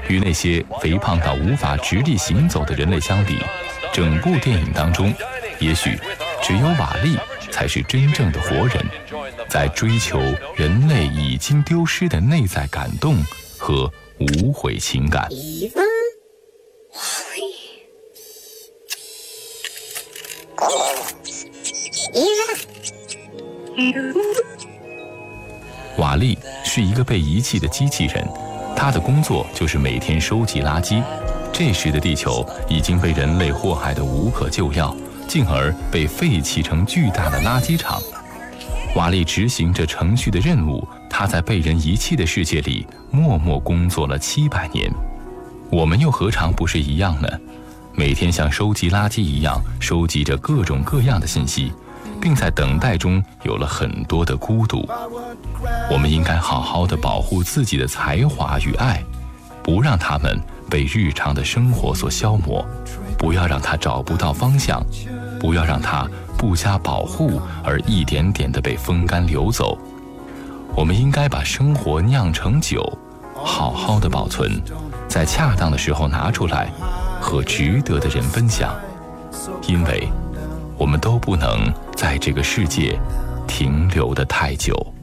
与那些肥胖到无法直立行走的人类相比，整部电影当中，也许只有瓦力才是真正的活人，在追求人类已经丢失的内在感动和无悔情感。瓦力是一个被遗弃的机器人，他的工作就是每天收集垃圾。这时的地球已经被人类祸害得无可救药，进而被废弃成巨大的垃圾场。瓦力执行着程序的任务，他在被人遗弃的世界里默默工作了700年。我们又何尝不是一样呢？每天像收集垃圾一样收集着各种各样的信息，并在等待中有了很多的孤独。我们应该好好地保护自己的才华与爱，不让它们被日常的生活所消磨，不要让它找不到方向，不要让它不加保护而一点点地被风干流走。我们应该把生活酿成酒，好好地保存，在恰当的时候拿出来，和值得的人分享。因为我们都不能在这个世界停留得太久。